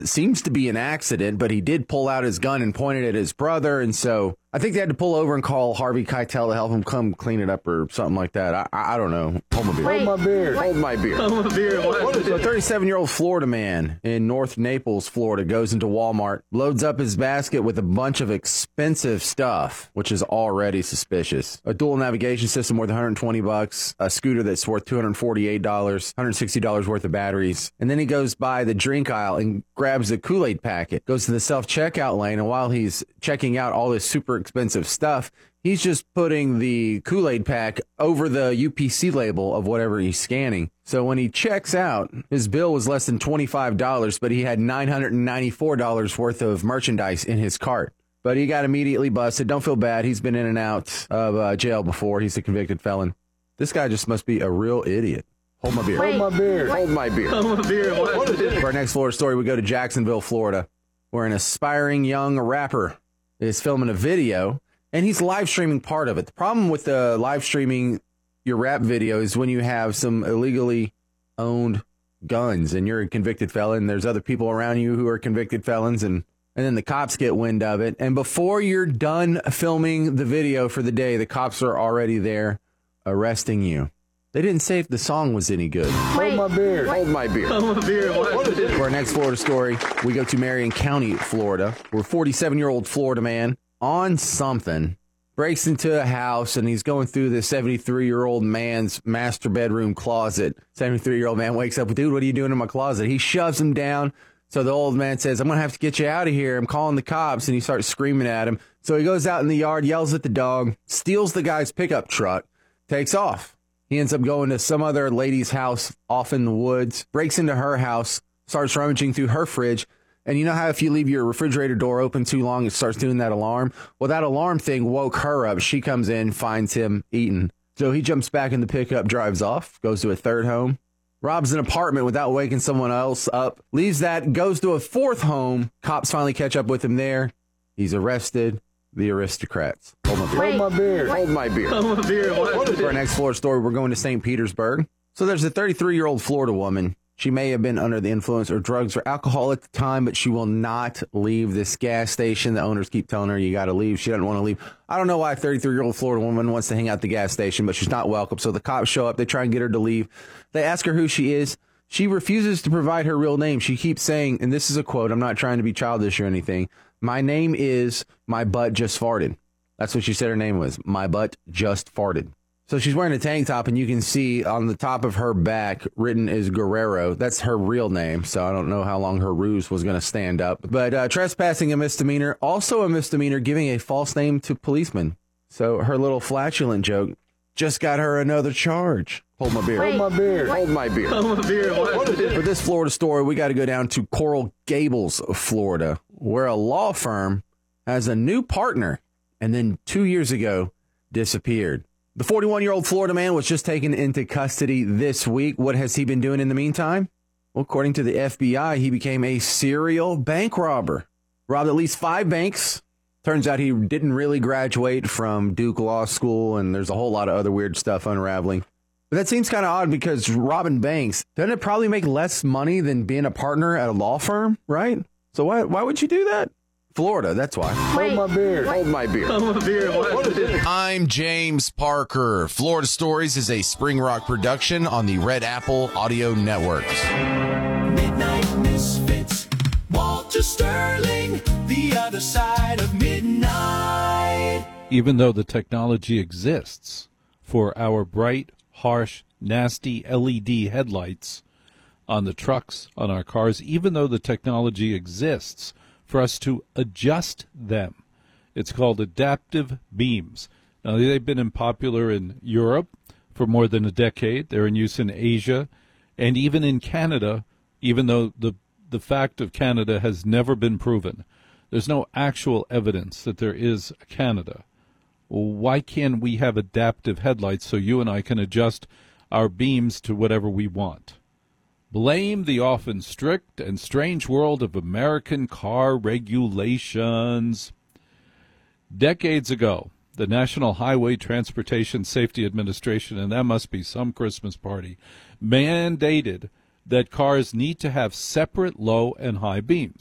It seems to be an accident, but he did pull out his gun and point it at his brother. And so I think they had to pull over and call Harvey Keitel to help him come clean it up or something like that. I don't know. Hold my beer. Hold my beer. Hold my beer. Hold my beer. What is So a it? 37-year-old Florida man in North Naples, Florida, goes into Walmart, loads up his basket with a bunch of expensive stuff, which is already suspicious. A dual navigation system worth $120, a scooter that's worth $248, $160 worth of batteries. And then he goes by the drink aisle and grabs the Kool-Aid packet, goes to the self-checkout lane, and while he's checking out all this super expensive stuff, he's just putting the Kool-Aid pack over the UPC label of whatever he's scanning. So when he checks out, his bill was less than $25, but he had $994 worth of merchandise in his cart. But he got immediately busted. Don't feel bad. He's been in and out of jail before. He's a convicted felon. This guy just must be a real idiot. Hold my beer. Hold my beer. Hold my beer. Hold my beer. What is it? For our next Florida story, we go to Jacksonville, Florida, where an aspiring young rapper is filming a video, and he's live streaming part of it. The problem with the live streaming your rap video is when you have some illegally owned guns and you're a convicted felon, there's other people around you who are convicted felons, and then the cops get wind of it. And before you're done filming the video for the day, the cops are already there arresting you. They didn't say if the song was any good. Hold my beer. Hold my beer. Hold my beer. What is it? For our next Florida story, we go to Marion County, Florida, where a 47-year-old Florida man on something breaks into a house, and he's going through the 73-year-old man's master bedroom closet. 73-year-old man wakes up, dude, what are you doing in my closet? He shoves him down. So the old man says, I'm going to have to get you out of here. I'm calling the cops. And he starts screaming at him. So he goes out in the yard, yells at the dog, steals the guy's pickup truck, takes off. He ends up going to some other lady's house off in the woods, breaks into her house, starts rummaging through her fridge. And you know how if you leave your refrigerator door open too long, it starts doing that alarm? Well, that alarm thing woke her up. She comes in, finds him eating. So he jumps back in the pickup, drives off, goes to a third home, robs an apartment without waking someone else up, leaves that, goes to a fourth home. Cops finally catch up with him there. He's arrested. The aristocrats. Hold my beer. Hold my beer. Hold my beer. Hold my beer. What is For our it? next Florida story, we're going to St. Petersburg. So there's a 33-year-old Florida woman. She may have been under the influence of drugs or alcohol at the time, but she will not leave this gas station. The owners keep telling her, you got to leave. She doesn't want to leave. I don't know why a 33-year-old Florida woman wants to hang out at the gas station, but she's not welcome. So the cops show up. They try and get her to leave. They ask her who she is. She refuses to provide her real name. She keeps saying, and this is a quote, I'm not trying to be childish or anything, my name is my butt just farted. That's what she said her name was. My butt just farted. So she's wearing a tank top, and you can see on the top of her back written is Guerrero. That's her real name, so I don't know how long her ruse was going to stand up. But trespassing, a misdemeanor. Also a misdemeanor, giving a false name to policemen. So her little flatulent joke just got her another charge. Hold my beer. Hold my beer. Hold my beer. Hold my beer. What is it? For this Florida story, we got to go down to Coral Gables, Florida, where a law firm has a new partner and then 2 years ago disappeared. The 41-year-old Florida man was just taken into custody this week. What has he been doing in the meantime? Well, according to the FBI, he became a serial bank robber. Robbed at least 5 banks. Turns out he didn't really graduate from Duke Law School, and there's a whole lot of other weird stuff unraveling. But that seems kind of odd because robbing banks, doesn't it probably make less money than being a partner at a law firm, right? So why would you do that? Florida, that's why. Hold my beer. Hold my beer. Hold my beer. What is it? I'm James Parker. Florida Stories is a Spring Rock production on the Red Apple Audio Networks. Midnight Misfits, Walter Sterling, the other side of midnight. Even though the technology exists for our bright, harsh, nasty LED headlights on the trucks, on our cars, even though the technology exists for us to adjust them, it's called adaptive beams. Now, they've been popular in Europe for more than a decade. They're in use in Asia and even in Canada, even though the fact of Canada has never been proven. There's no actual evidence that there is a Canada. Why can't we have adaptive headlights so you and I can adjust our beams to whatever we want? Blame the often strict and strange world of American car regulations. Decades ago, the National Highway Transportation Safety Administration, and that must be some Christmas party, mandated that cars need to have separate low and high beams.